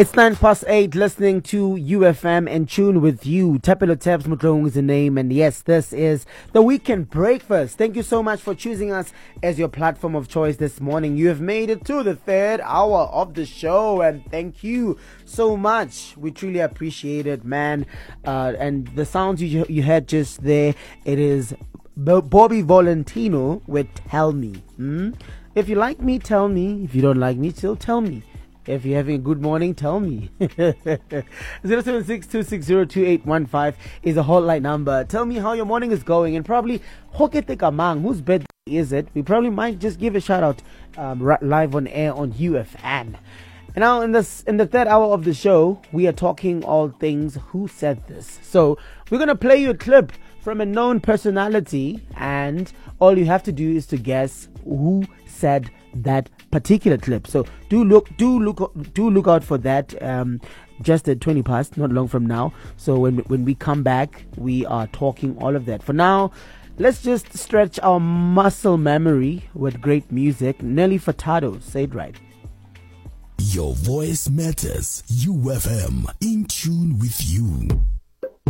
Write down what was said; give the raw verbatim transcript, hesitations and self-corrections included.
It's nine past eight, listening to U F M and tune with you. Tapelo Tabs Mutlong is the name, and yes, this is the Weekend Breakfast. Thank you so much for choosing us as your platform of choice this morning. You have made it to the third hour of the show, and thank you so much. We truly appreciate it, man. Uh, and the sounds you you had just there, it is Bobby Valentino with Tell Me. Hmm? If you like me, tell me. If you don't like me, still tell me. If you're having a good morning, tell me. zero seven six two six zero two eight one five is a hotline number. Tell me how your morning is going, and probably Hokete Kamang, whose birthday is it? We probably might just give a shout out um, right live on air on U F M. And now in this in the third hour of the show, we are talking all things Who Said This. So we're gonna play you a clip from a known personality, and all you have to do is to guess who said that particular clip. So do look do look do look out for that um just at twenty past, not long from now. So when when we come back, we are talking all of that. For now, let's just stretch our muscle memory with great music. Nelly Furtado, say it right. Your voice matters. U F M, in tune with you.